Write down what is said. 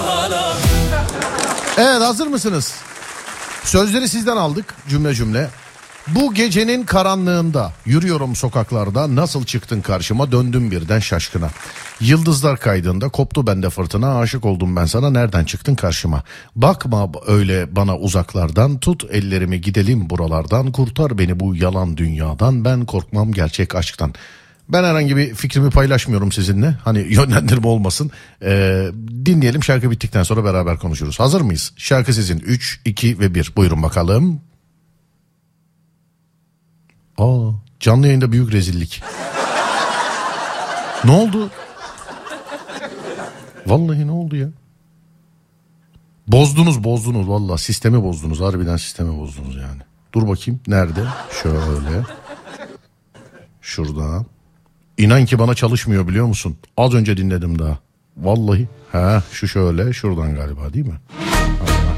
Evet, hazır mısınız? Sözleri sizden aldık cümle cümle. Bu gecenin karanlığında yürüyorum sokaklarda, nasıl çıktın karşıma, döndüm birden şaşkına. Yıldızlar kaydığında koptu bende fırtına, aşık oldum ben sana, nereden çıktın karşıma. Bakma öyle bana uzaklardan, tut ellerimi gidelim buralardan, kurtar beni bu yalan dünyadan, ben korkmam gerçek aşktan. Ben herhangi bir fikrimi paylaşmıyorum sizinle, hani yönlendirme olmasın. Dinleyelim, şarkı bittikten sonra beraber konuşuruz. Hazır mıyız? Şarkı sizin. 3, 2 ve 1 buyurun bakalım. Canlı yayında büyük rezillik. Ne oldu? Vallahi ne oldu ya? Bozdunuz vallahi, sistemi bozdunuz, harbiden sistemi bozdunuz yani. Dur bakayım, nerede? Şöyle. Şurada. İnan ki bana çalışmıyor, biliyor musun? Az önce dinledim daha. Vallahi. Şu şöyle, şuradan galiba, değil mi? Allah.